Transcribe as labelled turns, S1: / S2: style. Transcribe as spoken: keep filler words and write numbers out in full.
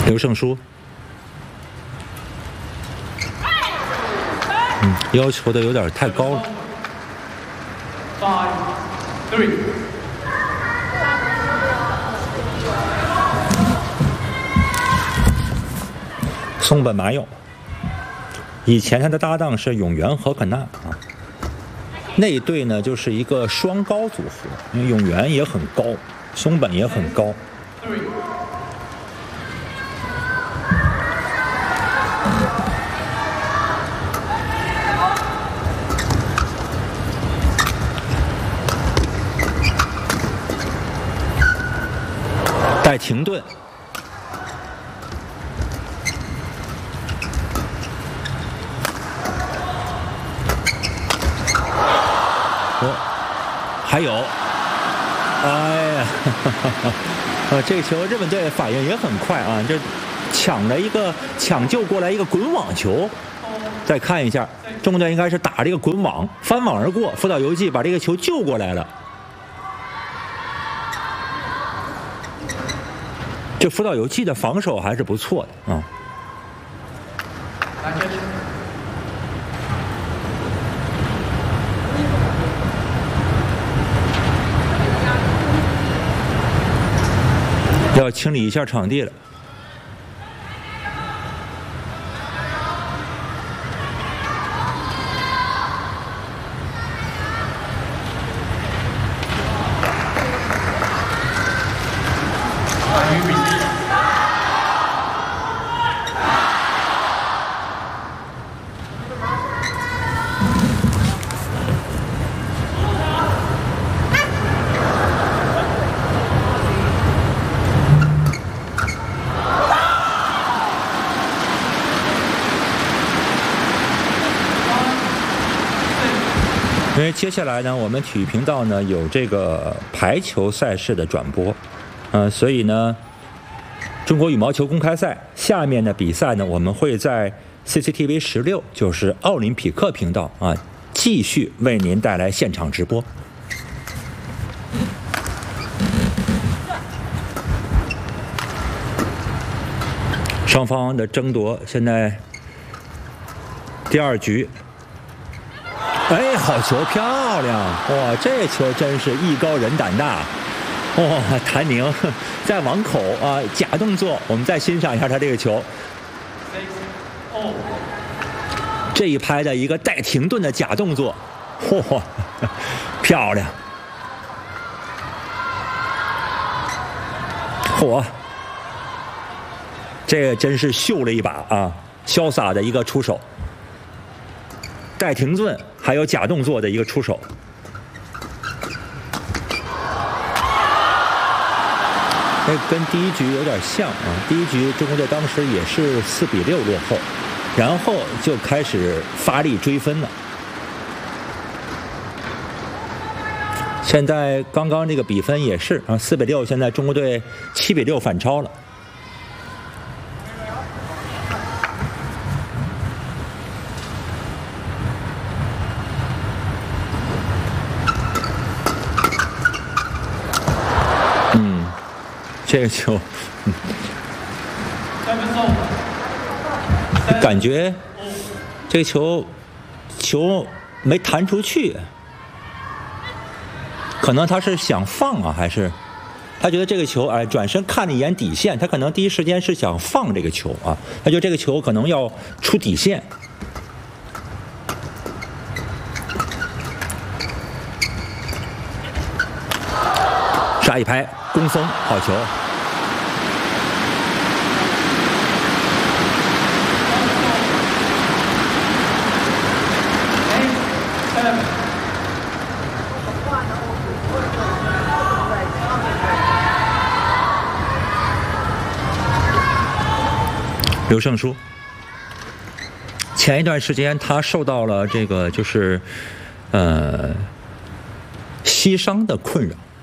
S1: 刘胜书，嗯，要求的有点太高了。
S2: Five, three.
S1: 松本麻佑，以前他的搭档是永原和可娜啊，那一对呢就是一个双高组合，因为永原也很高，松本也很高。带停顿。还有，哎呀，呃，这个球日本队反应也很快啊，这抢了一个抢救过来一个滚网球，再看一下，中国队应该是打这个滚网翻网而过，福岛由纪把这个球救过来了。这福岛由纪的防守还是不错的啊。要清理一下场地了。因为接下来呢，我们体育频道呢有这个排球赛事的转播，呃，所以呢，中国羽毛球公开赛下面的比赛呢，我们会在 C C T V 十六，就是奥林匹克频道啊，继续为您带来现场直播。双方的争夺现在第二局。哎，好球，漂亮！哇，这球真是艺高人胆大。哇，谭宁在网口啊，假动作，我们再欣赏一下他这个球。这一拍的一个带停顿的假动作，嚯，漂亮！嚯，这个真是秀了一把啊，潇洒的一个出手。带停顿还有假动作的一个出手，那跟第一局有点像啊。第一局中国队当时也是四比六落后，然后就开始发力追分了。现在刚刚这个比分也是啊，四比六，现在中国队七比六反超了。这个球，嗯、感觉这个球球没弹出去，可能他是想放啊，还是他觉得这个球哎，转身看了一眼底线，他可能第一时间是想放这个球啊，他觉得这个球可能要出底线。杀一拍，攻锋，好球！刘胜书，前一段时间他受到了这个就是呃膝伤的困扰。